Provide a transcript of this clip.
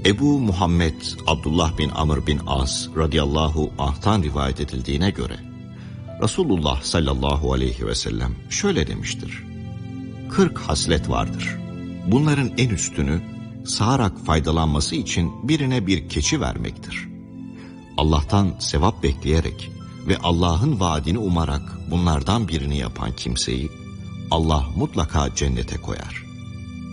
Ebu Muhammed Abdullah bin Amr bin As radıyallahu anh'tan rivayet edildiğine göre Resulullah sallallahu aleyhi ve sellem şöyle demiştir: 40 haslet vardır. Bunların en üstünü sağarak faydalanması için birine bir keçi vermektir. Allah'tan sevap bekleyerek ve Allah'ın vaadini umarak bunlardan birini yapan kimseyi Allah mutlaka cennete koyar.